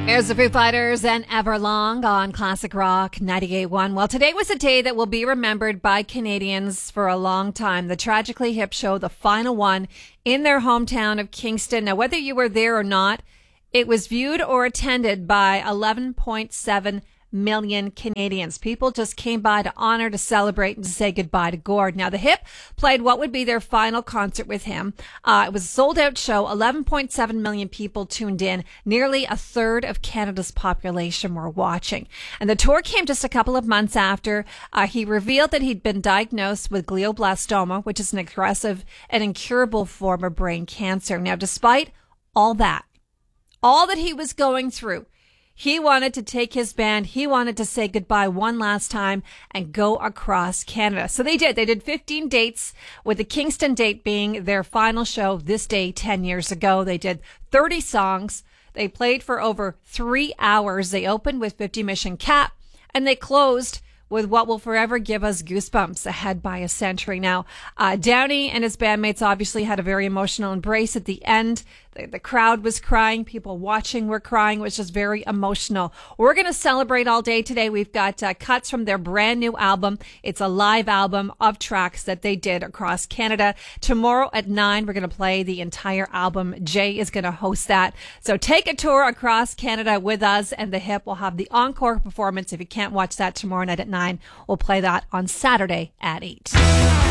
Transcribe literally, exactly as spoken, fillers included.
There's the Foo Fighters and Everlong on Classic Rock ninety-eight point one. Well, today was a day that will be remembered by Canadians for a long time. The Tragically Hip show, the final one in their hometown of Kingston. Now, whether you were there or not, it was viewed or attended by eleven point seven million Canadians. People just came by to honor, to celebrate, and to say goodbye to Gord. Now, the Hip played what would be their final concert with him. Uh, it was a sold-out show. eleven point seven million people tuned in. Nearly a third of Canada's population were watching. And the tour came just a couple of months after uh, he revealed that he'd been diagnosed with glioblastoma, which is an aggressive and incurable form of brain cancer. Now, despite all that, all that he was going through, he wanted to take his band, he wanted to say goodbye one last time and go across Canada. So they did. They did fifteen dates, with the Kingston date being their final show this day ten years ago. They did thirty songs. They played for over three hours. They opened with fifty Mission Cap, and they closed with what will forever give us goosebumps, Ahead by a Century. Now, uh, Downey and his bandmates obviously had a very emotional embrace at the end. The, the crowd was crying. People watching were crying, which is very emotional. We're going to celebrate all day today. We've got uh, cuts from their brand new album. It's a live album of tracks that they did across Canada. Tomorrow at nine, we're going to play the entire album. Jay is going to host that. So take a tour across Canada with us, and the Hip will have the encore performance. If you can't watch that tomorrow night at nine, we'll play that on Saturday at eight.